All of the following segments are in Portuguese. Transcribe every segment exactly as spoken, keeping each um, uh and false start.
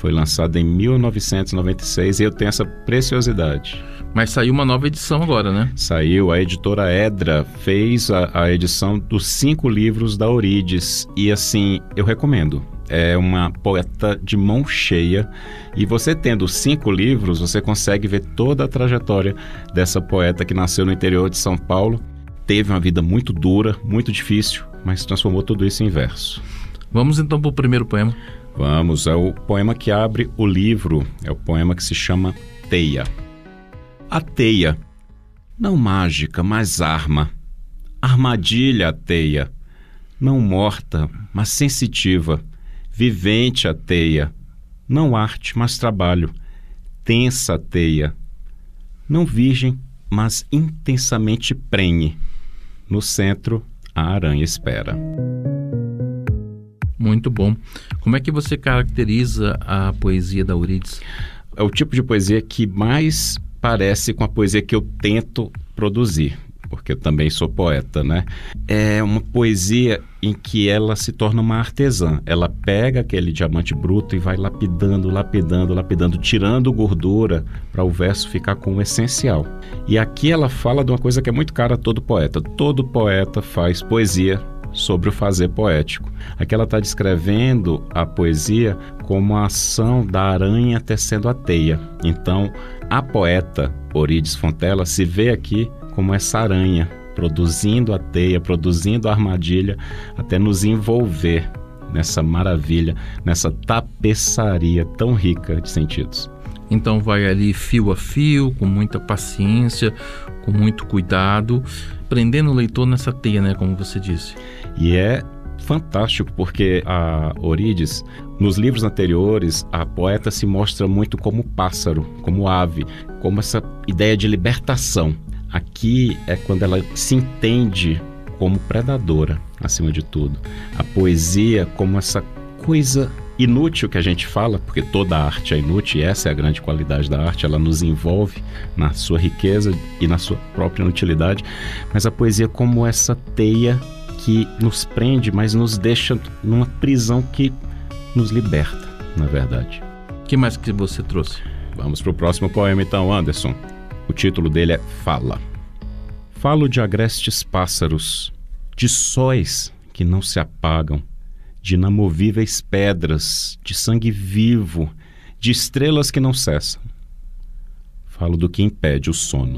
Foi lançado em mil novecentos e noventa e seis e eu tenho essa preciosidade. Mas saiu uma nova edição agora, né? Saiu, a editora Edra fez a, a edição dos cinco livros da Eurídice. E assim, eu recomendo. É uma poeta de mão cheia. E você tendo cinco livros, você consegue ver toda a trajetória dessa poeta que nasceu no interior de São Paulo. Teve uma vida muito dura, muito difícil, mas transformou tudo isso em verso. Vamos então para o primeiro poema. Vamos, é o poema que abre o livro. É o poema que se chama Teia. A teia, não mágica, mas arma. Armadilha a teia, não morta, mas sensitiva. Vivente a teia, não arte, mas trabalho. Tensa a teia, não virgem, mas intensamente prenhe. No centro, a aranha espera. Muito bom. Como é que você caracteriza a poesia da Eurídice? É o tipo de poesia que mais parece com a poesia que eu tento produzir, porque eu também sou poeta, né? É uma poesia em que ela se torna uma artesã. Ela pega aquele diamante bruto e vai lapidando, lapidando, lapidando, tirando gordura para o verso ficar com o essencial. E aqui ela fala de uma coisa que é muito cara a todo poeta. Todo poeta faz poesia sobre o fazer poético. Aqui ela está descrevendo a poesia como a ação da aranha tecendo a teia. Então, a poeta Eurídice Fontela se vê aqui como essa aranha, produzindo a teia, produzindo a armadilha, até nos envolver nessa maravilha, nessa tapeçaria tão rica de sentidos. Então vai ali fio a fio, com muita paciência, com muito cuidado, prendendo o leitor nessa teia, né, como você disse. E é fantástico, porque a Eurídice, nos livros anteriores, a poeta se mostra muito como pássaro, como ave, como essa ideia de libertação. Aqui é quando ela se entende como predadora, acima de tudo. A poesia como essa coisa inútil que a gente fala, porque toda arte é inútil, e essa é a grande qualidade da arte, ela nos envolve na sua riqueza e na sua própria inutilidade, mas a poesia como essa teia que nos prende, mas nos deixa numa prisão que nos liberta, na verdade. O que mais que você trouxe? Vamos para o próximo poema então, Anderson. O título dele é Fala. Falo de agrestes pássaros, de sóis que não se apagam, de inamovíveis pedras, de sangue vivo, de estrelas que não cessam. Falo do que impede o sono.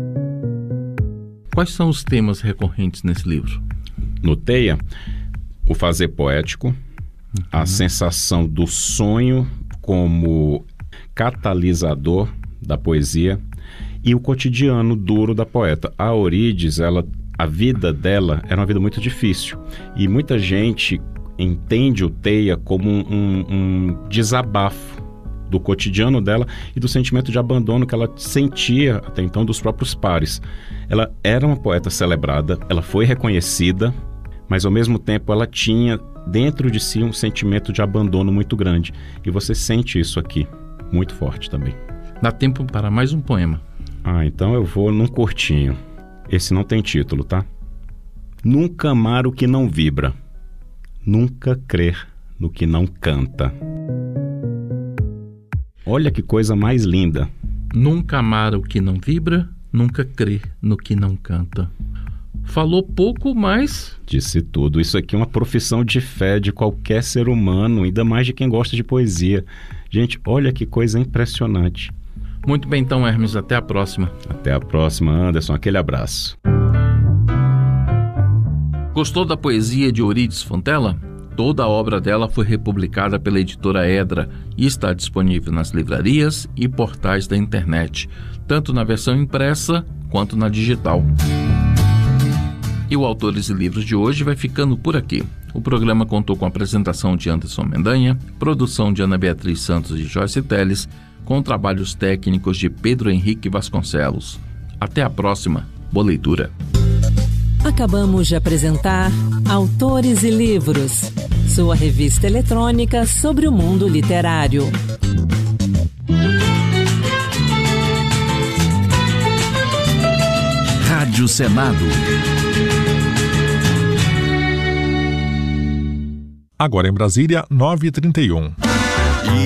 Quais são os temas recorrentes nesse livro? No Teia, o fazer poético, uhum. a sensação do sonho como catalisador da poesia e o cotidiano duro da poeta. A Eurídice, ela, a vida dela era uma vida muito difícil e muita gente entende o Teia como um, um, um desabafo do cotidiano dela e do sentimento de abandono que ela sentia até então dos próprios pares. Ela era uma poeta celebrada, ela foi reconhecida, mas ao mesmo tempo ela tinha dentro de si um sentimento de abandono muito grande. E você sente isso aqui, muito forte também. Dá tempo para mais um poema. Ah, então eu vou num curtinho. Esse não tem título, tá? Nunca amar o que não vibra. Nunca crer no que não canta. Olha que coisa mais linda. Nunca amar o que não vibra, nunca crer no que não canta. Falou pouco, mas disse tudo. Isso aqui é uma profissão de fé de qualquer ser humano, ainda mais de quem gosta de poesia. Gente, olha que coisa impressionante. Muito bem então, Hermes, até a próxima. Até a próxima, Anderson. Aquele abraço. Gostou da poesia de Eurídice Fontela? Toda a obra dela foi republicada pela editora Edra e está disponível nas livrarias e portais da internet, tanto na versão impressa quanto na digital. E o Autores e Livros de hoje vai ficando por aqui. O programa contou com a apresentação de Anderson Mendanha, produção de Ana Beatriz Santos e Joyce Teles, com trabalhos técnicos de Pedro Henrique Vasconcelos. Até a próxima. Boa leitura. Acabamos de apresentar Autores e Livros, sua revista eletrônica sobre o mundo literário. Rádio Senado. Agora em Brasília, nove e trinta e um.